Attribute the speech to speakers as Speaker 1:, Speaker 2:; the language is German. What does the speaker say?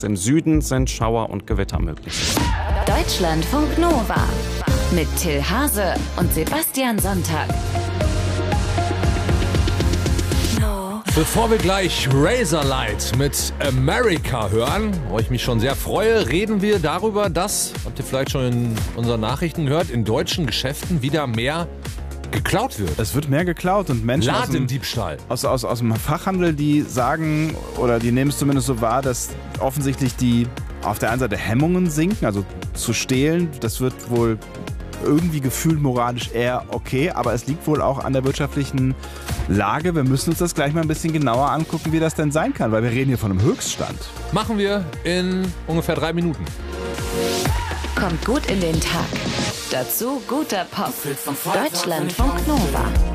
Speaker 1: Im Süden sind Schauer und Gewitter möglich.
Speaker 2: Deutschlandfunk Nova mit Till Hase und Sebastian Sonntag.
Speaker 3: Bevor wir gleich Razorlight mit America hören, wo ich mich schon sehr freue, reden wir darüber, dass, habt ihr vielleicht schon in unseren Nachrichten gehört, in deutschen Geschäften wieder mehr geklaut wird.
Speaker 4: Es wird mehr geklaut und Menschen
Speaker 3: Ladendiebstahl.
Speaker 4: aus dem Fachhandel, die sagen, oder die nehmen es zumindest so wahr, dass offensichtlich die auf der einen Seite Hemmungen sinken, also zu stehlen, das wird wohl irgendwie gefühlt moralisch eher okay, aber es liegt wohl auch an der wirtschaftlichen Lage. Wir müssen uns das gleich mal ein bisschen genauer angucken, wie das denn sein kann, weil wir reden hier von einem Höchststand.
Speaker 3: Machen wir in ungefähr 3 Minuten.
Speaker 2: Kommt gut in den Tag. Dazu guter Pop. Deutschlandfunk Nova.